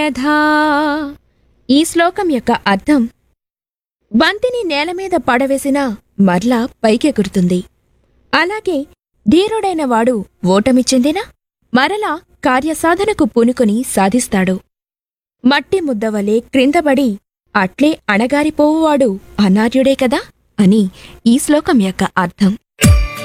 యథా. ఈ శ్లోకం యొక్క అర్థం: బంతిని నేలమీద పడవేసినా మరలా పైకెగురుతుంది. అలాగే ధీరుడైన వాడు ఓటమి చెందినా మరలా కార్యసాధనకు పూనుకొని సాధిస్తాడు. మట్టి ముద్దవలే క్రిందబడి అట్లే అణగారిపోవువాడు అనార్యుడే కదా అని ఈ శ్లోకం యొక్క అర్థం.